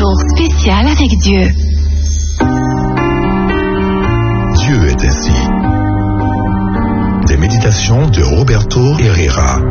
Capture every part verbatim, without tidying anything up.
jour spécial avec Dieu. Dieu est ainsi. Des méditations de Roberto Herrera.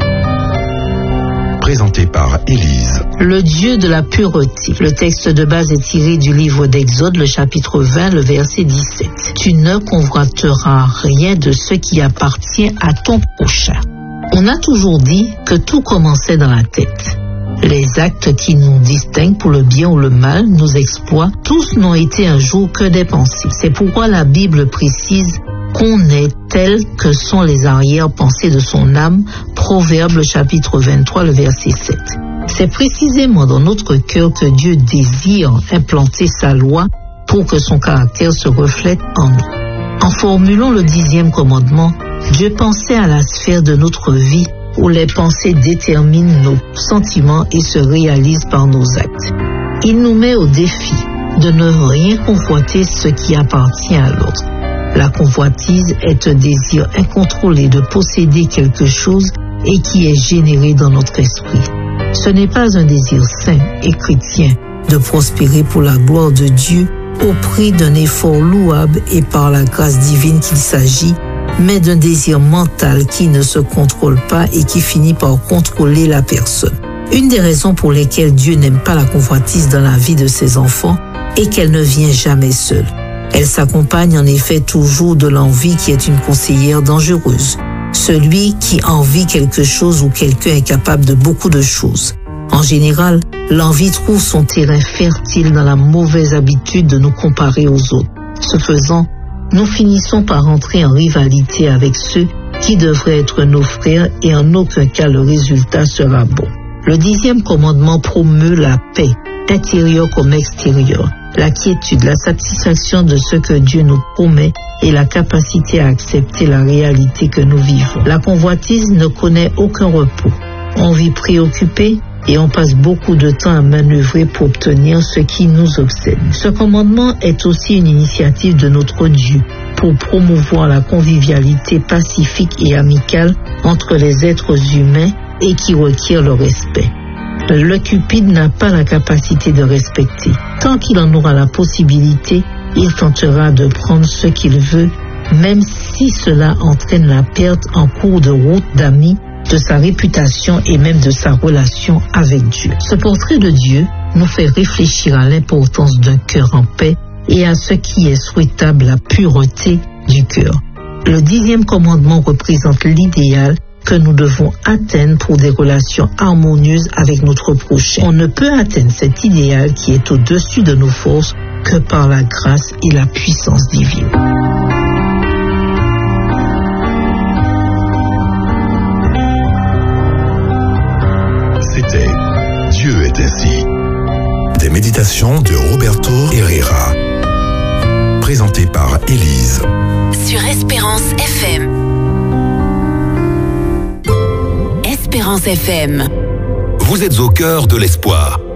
Présenté par Élise. Le Dieu de la pureté. Le texte de base est tiré du livre d'Exode, le chapitre vingt, le verset dix-sept. Tu ne convoiteras rien de ce qui appartient à ton prochain. On a toujours dit que tout commençait dans la tête. Les actes qui nous distinguent pour le bien ou le mal, nous exploitent, tous n'ont été un jour que des pensées. C'est pourquoi la Bible précise qu'on est tel que sont les arrière-pensées de son âme, Proverbe chapitre vingt-trois, le verset sept. C'est précisément dans notre cœur que Dieu désire implanter sa loi pour que son caractère se reflète en nous. En formulant le dixième commandement, Dieu pensait à la sphère de notre vie où les pensées déterminent nos sentiments et se réalisent par nos actes. Il nous met au défi de ne rien convoiter ce qui appartient à l'autre. La convoitise est un désir incontrôlé de posséder quelque chose et qui est généré dans notre esprit. Ce n'est pas un désir sain et chrétien de prospérer pour la gloire de Dieu au prix d'un effort louable et par la grâce divine qu'il s'agit, mais d'un désir mental qui ne se contrôle pas et qui finit par contrôler la personne. Une des raisons pour lesquelles Dieu n'aime pas la convoitise dans la vie de ses enfants est qu'elle ne vient jamais seule. Elle s'accompagne en effet toujours de l'envie qui est une conseillère dangereuse. Celui qui envie quelque chose ou quelqu'un est capable de beaucoup de choses. En général, l'envie trouve son terrain fertile dans la mauvaise habitude de nous comparer aux autres. Ce faisant, nous finissons par entrer en rivalité avec ceux qui devraient être nos frères et en aucun cas le résultat sera bon. Le dixième commandement promeut la paix, intérieure comme extérieure, la quiétude, la satisfaction de ce que Dieu nous promet et la capacité à accepter la réalité que nous vivons. La convoitise ne connaît aucun repos. On vit préoccupé et on passe beaucoup de temps à manœuvrer pour obtenir ce qui nous obsède. Ce commandement est aussi une initiative de notre Dieu pour promouvoir la convivialité pacifique et amicale entre les êtres humains et qui requiert le respect. Le cupide n'a pas la capacité de respecter. Tant qu'il en aura la possibilité, il tentera de prendre ce qu'il veut, même si cela entraîne la perte en cours de route d'amis, de sa réputation et même de sa relation avec Dieu. Ce portrait de Dieu nous fait réfléchir à l'importance d'un cœur en paix et à ce qui est souhaitable, la pureté du cœur. Le dixième commandement représente l'idéal que nous devons atteindre pour des relations harmonieuses avec notre prochain. On ne peut atteindre cet idéal qui est au-dessus de nos forces que par la grâce et la puissance divine. C'était Dieu est ainsi. Des méditations de Roberto Herrera. Présenté par Élise. Sur Espérance F M. Espérance F M. Vous êtes au cœur de l'espoir.